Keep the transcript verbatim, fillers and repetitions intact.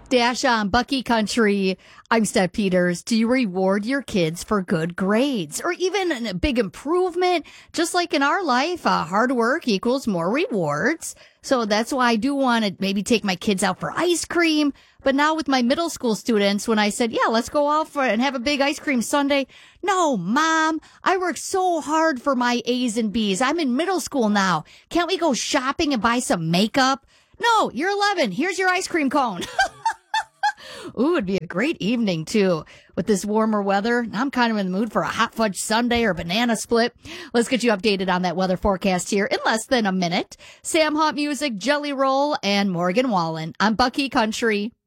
Dash on Bucky Country. I'm Steph Peters. Do you reward your kids for good grades or even a big improvement? Just like in our life, uh, hard work equals more rewards. So that's why I do want to maybe take my kids out for ice cream. But now with my middle school students, when I said, yeah, let's go out for and have a big ice cream sundae. No, Mom, I worked so hard for my A's and B's. I'm in middle school now. Can't we go shopping and buy some makeup? No, you're eleven. Here's your ice cream cone. Ooh, it'd be a great evening, too. With this warmer weather, I'm kind of in the mood for a hot fudge sundae or banana split. Let's get you updated on that weather forecast here in less than a minute. Sam Hot Music, Jelly Roll, and Morgan Wallen on Bucky Country.